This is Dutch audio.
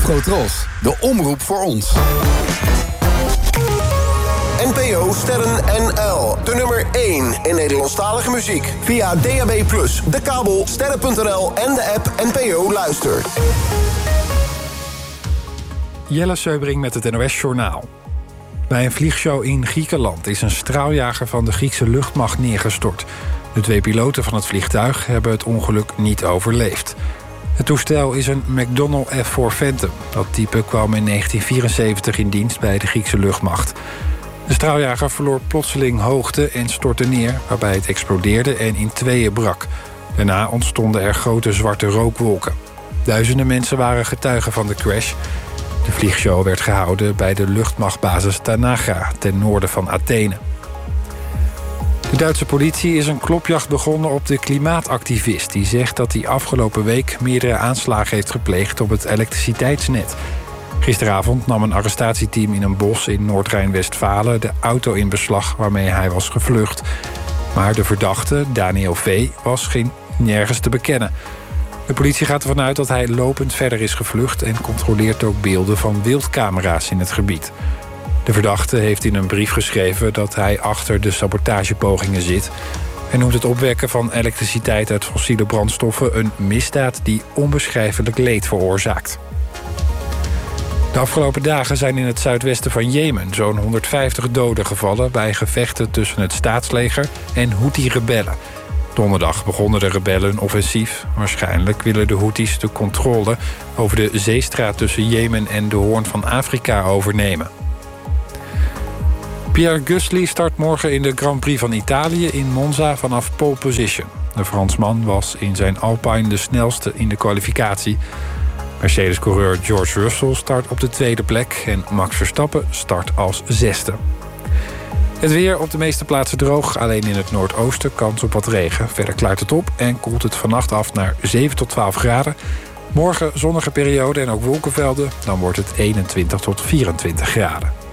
Afrotros, de omroep voor ons. NPO Sterren NL, de nummer 1 in Nederlandstalige muziek. Via DAB+, de kabel, sterren.nl en de app NPO Luister. Jelle Seubring met het NOS Journaal. Bij een vliegshow in Griekenland is een straaljager van de Griekse luchtmacht neergestort. De 2 piloten van het vliegtuig hebben het ongeluk niet overleefd. Het toestel is een McDonnell F-4 Phantom. Dat type kwam in 1974 in dienst bij de Griekse luchtmacht. De straaljager verloor plotseling hoogte en stortte neer, waarbij het explodeerde en in tweeën brak. Daarna ontstonden er grote zwarte rookwolken. Duizenden mensen waren getuigen van de crash. De vliegshow werd gehouden bij de luchtmachtbasis Tanagra, ten noorden van Athene. De Duitse politie is een klopjacht begonnen op de klimaatactivist die zegt dat hij afgelopen week meerdere aanslagen heeft gepleegd op het elektriciteitsnet. Gisteravond nam een arrestatieteam in een bos in Noord-Rijn-Westfalen de auto in beslag waarmee hij was gevlucht. Maar de verdachte, Daniel V., was nergens te bekennen. De politie gaat ervan uit dat hij lopend verder is gevlucht en controleert ook beelden van wildcamera's in het gebied. De verdachte heeft in een brief geschreven dat hij achter de sabotagepogingen zit. Hij noemt het opwekken van elektriciteit uit fossiele brandstoffen een misdaad die onbeschrijfelijk leed veroorzaakt. De afgelopen dagen zijn in het zuidwesten van Jemen zo'n 150 doden gevallen bij gevechten tussen het staatsleger en Houthi-rebellen. Donderdag begonnen de rebellen een offensief. Waarschijnlijk willen de Houthis de controle over de zeestraat tussen Jemen en de Hoorn van Afrika overnemen. Pierre Gasly start morgen in de Grand Prix van Italië in Monza vanaf pole position. De Fransman was in zijn Alpine de snelste in de kwalificatie. Mercedes-coureur George Russell start op de 2e plek en Max Verstappen start als 6e. Het weer op de meeste plaatsen droog, alleen in het noordoosten kans op wat regen. Verder klaart het op en koelt het vannacht af naar 7 tot 12 graden. Morgen zonnige periode en ook wolkenvelden, dan wordt het 21 tot 24 graden.